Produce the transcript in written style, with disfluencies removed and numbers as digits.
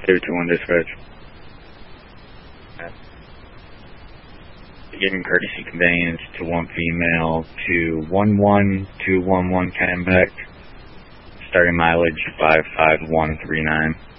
321 dispatch. Giving courtesy conveyance to one female to 11211 Kennebec, starting mileage 55139.